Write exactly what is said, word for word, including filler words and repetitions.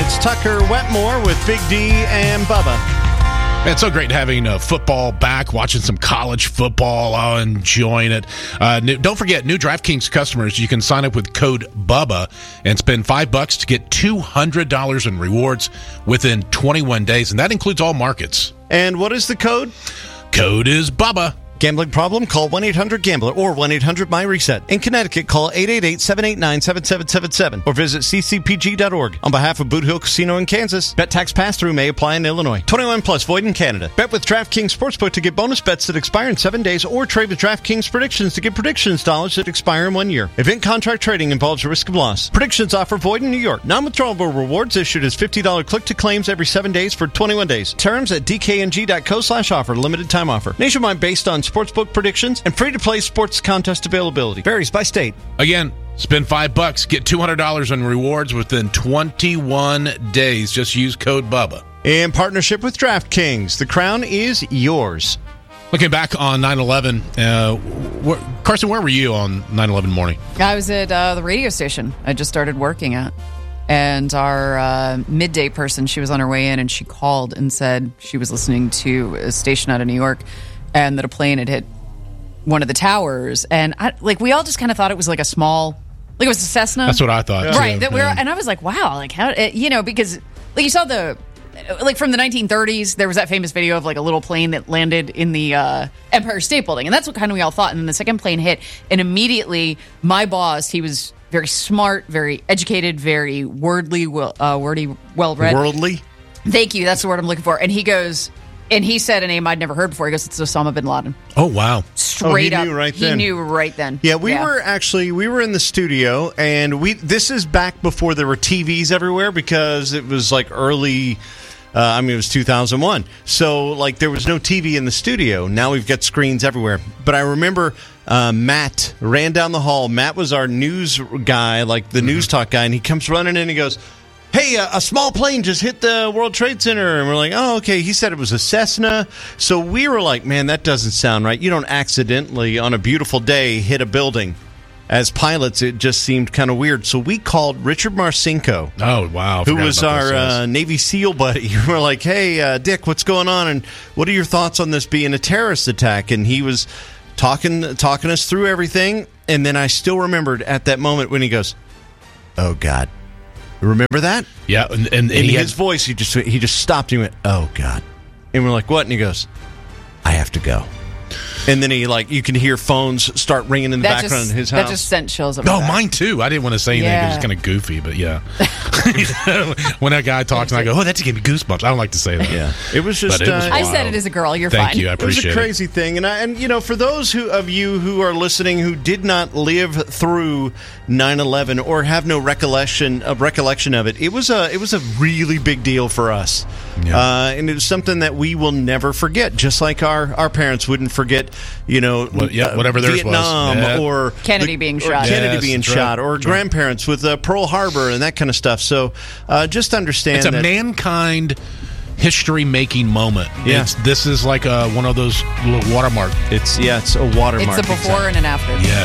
It's Tucker Wetmore with Big D and Bubba. Man, it's so great having uh, football back, watching some college football, oh, enjoying it. Uh, new, don't forget, new DraftKings customers, you can sign up with code BUBBA and spend five bucks to get two hundred dollars in rewards within twenty-one days, and that includes all markets. And what is the code? Code is BUBBA. Gambling problem? Call one eight hundred gambler or one eight hundred my reset. In Connecticut, call eight eight eight, seven eight nine, seven seven seven seven or visit c c p g dot org. On behalf of Boot Hill Casino in Kansas, bet tax pass-through may apply in Illinois. twenty-one plus, void in Canada. Bet with DraftKings Sportsbook to get bonus bets that expire in seven days or trade with DraftKings Predictions to get predictions dollars that expire in one year. Event contract trading involves a risk of loss. Predictions offer void in New York. Non-withdrawable rewards issued as fifty dollars click-to-claims every seven days for twenty-one days. Terms at d k n g dot co slash offer. Limited time offer. Nationwide based on Sportsbook predictions and free-to-play sports contest availability. Varies by state. Again, spend five bucks, get two hundred dollars in rewards within twenty-one days. Just use code BUBBA. In partnership with DraftKings, the crown is yours. Looking back on nine eleven, uh, wh- Carson, where were you on nine eleven morning? I was at uh, the radio station I just started working at. And our uh, midday person, she was on her way in, and she called and said she was listening to a station out of New York and that a plane had hit one of the towers. And I, like we all just kind of thought it was like a small, like it was a Cessna. That's what I thought, yeah. too. Right. That we were, yeah. And I was like, wow, like how, you know, because like you saw the, like from the nineteen thirties, there was that famous video of like a little plane that landed in the uh, Empire State Building. And that's what kind of we all thought. And then the second plane hit, and immediately my boss, he was very smart, very educated, very wordly, well, uh, wordy, well-read. Worldly? Thank you. That's the word I'm looking for. And he goes, and he said a name I'd never heard before. He goes, it's Osama bin Laden. Oh, wow. Straight oh, he up. Knew right he then. knew right then. Yeah, we yeah. were actually, we were in the studio, and we. This is back before there were T Vs everywhere because it was like early, uh, I mean, it was two thousand one. So, like, there was no T V in the studio. Now we've got screens everywhere. But I remember uh, Matt ran down the hall. Matt was our news guy, like the mm-hmm. news talk guy, and he comes running in and he goes, hey, a, a small plane just hit the World Trade Center. And we're like, oh, okay. He said it was a Cessna. So we were like, man, that doesn't sound right. You don't accidentally, on a beautiful day, hit a building. As pilots, it just seemed kind of weird. So we called Richard Marcinko. Oh, wow. Who was our uh, Navy SEAL buddy. We're like, hey, uh, Dick, what's going on? And what are your thoughts on this being a terrorist attack? And he was talking, talking us through everything. And then I still remembered at that moment when he goes, oh, God. Remember that? Yeah, and, and, and in he his had, voice, he just he just stopped and he went, "Oh God!" And we're like, "What?" And he goes, "I have to go." And then he like you can hear phones start ringing in the that background just, in his house. That just sent chills up. Oh, my mine too. I didn't want to say anything yeah. because it's kind of goofy, but yeah. When that guy talks and I go, "Oh, that just gave me goosebumps." I don't like to say that. Yeah, it was just. But it was uh, I said it as a girl. You're Thank fine. you. I appreciate it. It was a crazy it. thing, and I, and you know, for those who of you who are listening who did not live through nine eleven or have no recollection of recollection of it, it was a it was a really big deal for us, yeah. uh, and it was something that we will never forget. Just like our, our parents wouldn't forget, you know, well, yeah, whatever theirs Vietnam was. Yeah. or Kennedy the, being or shot, Kennedy yes, being shot, right. or right. grandparents with uh, Pearl Harbor and that kind of stuff. So uh, just understand it's a that mankind history-making moment. Yeah. It's, this is like a, one of those little watermark. It's yeah, it's a watermark. It's a before exactly. and an after. Yeah.